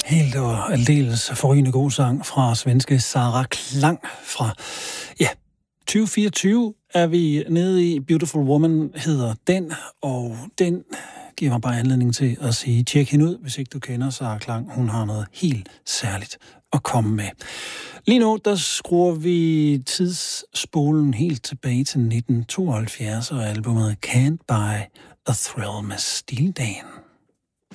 Helt og aldeles forrygende god sang fra svenske Sara Klang fra 2024 er vi nede i. Beautiful Woman hedder den, og den giver mig bare anledning til at sige, tjek hende ud, hvis ikke du kender Sara Klang. Hun har noget helt særligt at komme med. Lige nu, der skruer vi tidsspolen helt tilbage til 1972 og albumet Can't Buy a Thrill med Steely Dan.